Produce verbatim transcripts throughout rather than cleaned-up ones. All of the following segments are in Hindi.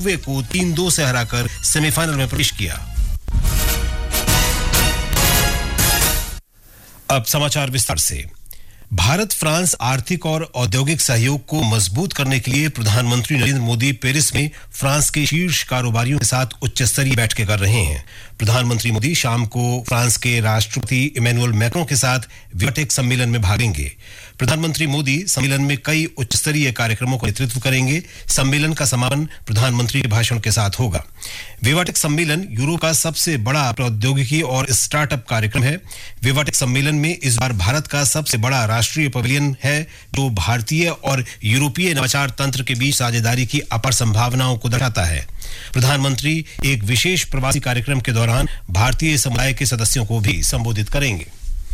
उरुग्वे को तीन दो से हराकर सेमीफाइनल में प्रवेश किया। अब समाचार विस्तार से। भारत फ्रांस आर्थिक और औद्योगिक सहयोग को मजबूत करने के लिए प्रधानमंत्री नरेंद्र मोदी पेरिस में फ्रांस के शीर्ष कारोबारियों के साथ उच्च स्तरीय बैठकें कर रहे हैं। प्रधानमंत्री मोदी शाम को फ्रांस के राष्ट्रपति इमैनुअल मैक्रों के साथ विवाटेक सम्मेलन में भाग लेंगे। प्रधानमंत्री मोदी सम्मेलन में कई उच्च स्तरीय कार्यक्रमों का नेतृत्व करेंगे। सम्मेलन का समापन प्रधानमंत्री के भाषण के साथ होगा। विवाटेक सम्मेलन यूरोप का सबसे बड़ा प्रौद्योगिकी और स्टार्टअप कार्यक्रम है। विवाटेक सम्मेलन में इस बार भारत का सबसे बड़ा राष्ट्रीय पवेलियन है, जो भारतीय और यूरोपीय नवाचार तंत्र के बीच साझेदारी की अपार संभावनाओं को दर्शाता है। प्रधानमंत्री एक विशेष प्रवासी कार्यक्रम के दौरान भारतीय समुदाय के सदस्यों को भी संबोधित करेंगे।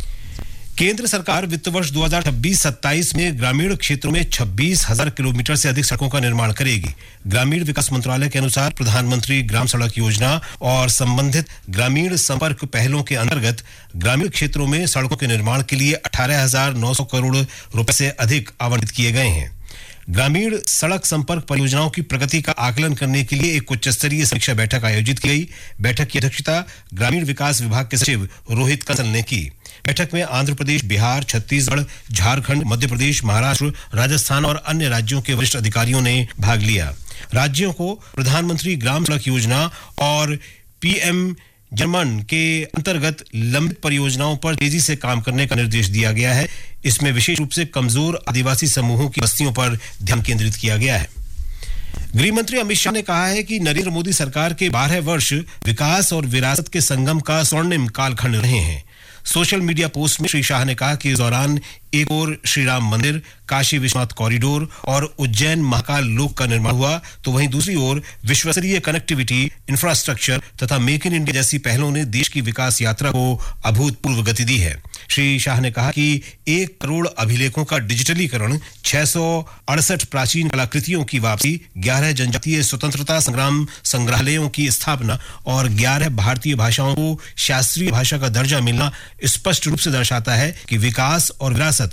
केंद्र सरकार वित्त वर्ष दो हज़ार छब्बीस सत्ताईस में ग्रामीण क्षेत्रों में छब्बीस हज़ार किलोमीटर से अधिक सड़कों का निर्माण करेगी। ग्रामीण विकास मंत्रालय के अनुसार प्रधानमंत्री ग्राम सड़क योजना और संबंधित ग्रामीण संपर्क पहलों के अंतर्गत ग्रामीण क्षेत्रों में सड़कों के निर्माण के लिए अठारह हज़ार नौ सौ करोड़ रुपए से अधिक आवंटित किए गए हैं। ग्रामीण सड़क संपर्क परियोजनाओं की प्रगति का आकलन करने के लिए एक उच्च स्तरीय समीक्षा बैठक आयोजित की गई। बैठक की अध्यक्षता ग्रामीण विकास विभाग के सचिव रोहित कंसल ने की। बैठक में आंध्र प्रदेश, बिहार, छत्तीसगढ़, झारखंड, मध्य प्रदेश, महाराष्ट्र, राजस्थान और अन्य राज्यों के वरिष्ठ अधिकारियों ने भाग लिया। राज्यों को प्रधानमंत्री ग्राम सड़क योजना और पीएम जर्मन के अंतर्गत लंबित परियोजनाओं पर तेजी से काम करने का निर्देश दिया गया है। इसमें विशेष रूप से कमजोर आदिवासी समूहों की बस्तियों पर ध्यान केंद्रित किया गया है। गृह मंत्री अमित शाह ने कहा है कि नरेंद्र मोदी सरकार के बारह वर्ष विकास और विरासत के संगम का स्वर्णिम कालखंड रहे हैं। सोशल मीडिया पोस्ट में श्री शाह ने कहा कि इस दौरान एक ओर श्री राम मंदिर, काशी विश्वनाथ कॉरिडोर और उज्जैन महाकाल लोक का निर्माण हुआ, तो वहीं दूसरी ओर विश्वस्तरीय कनेक्टिविटी, इंफ्रास्ट्रक्चर तथा मेक इन इंडिया जैसी पहलों ने देश की विकास यात्रा को अभूतपूर्व गति दी है। श्री शाह ने कहा कि एक करोड़ अभिलेखों का डिजिटलीकरण, छह सौ अड़सठ प्राचीन कलाकृतियों की वापसी, ग्यारह जनजातीय स्वतंत्रता संग्राम संग्रहालयों की स्थापना और ग्यारह भारतीय भाषाओं को शास्त्रीय भाषा का दर्जा मिलना स्पष्ट रूप से दर्शाता है कि विकास और विरासत